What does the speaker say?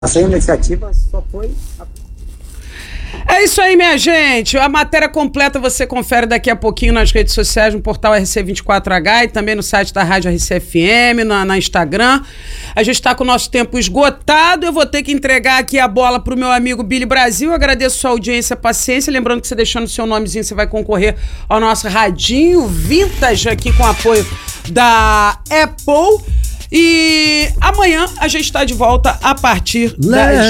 Essa iniciativa só foi... É isso aí, minha gente. A matéria completa você confere daqui a pouquinho nas redes sociais, no portal RC24H e também no site da Rádio RCFM, na Instagram. A gente está com o nosso tempo esgotado. Eu vou ter que entregar aqui a bola pro meu amigo Billy Brasil. Agradeço sua audiência e paciência. Lembrando que você deixando o seu nomezinho, você vai concorrer ao nosso radinho vintage aqui com apoio da Apple. E amanhã a gente está de volta a partir das